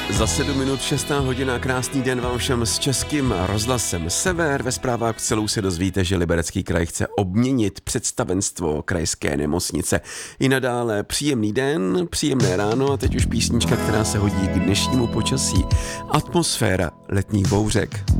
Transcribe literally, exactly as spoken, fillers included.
Za sedm minut šestá hodina, krásný den vám všem s Českým rozhlasem Sever. Ve zprávách celou se dozvíte, že Liberecký kraj chce obměnit představenstvo krajské nemocnice. I nadále příjemný den, příjemné ráno a teď už písnička, která se hodí k dnešnímu počasí. Atmosféra letních bouřek.